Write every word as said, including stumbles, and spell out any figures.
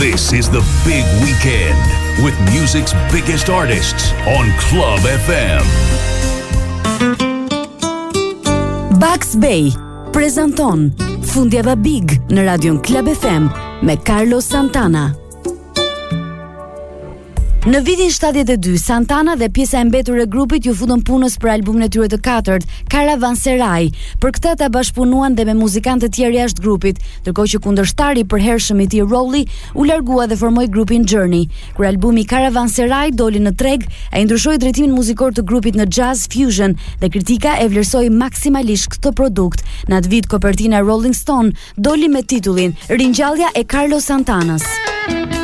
This is the big weekend with music's biggest artists on Club F M. Bugs Bay prezanton Fundjava Big në Radion Club F M me Carlos Santana. Në vitin shtatëdhjetë e dy, Santana dhe pjesa e mbetur e grupit ju futën punës për albumin e tyre të katërt, Caravanserai. Për këtë ata bashkëpunuan dhe me muzikantë të tjerë jashtë grupit, ndërkohë që kundërshtari i përhershëm i tij Rowley u largua dhe formoi grupin Journey. Kur albumi Caravanserai doli në treg, ai ndryshoi drejtimin muzikor të grupit në jazz fusion dhe kritika e vlerësoi maksimalisht këtë produkt. Në atë vit kopertina Rolling Stone doli me titullin Ringjallja e Carlos Santanas.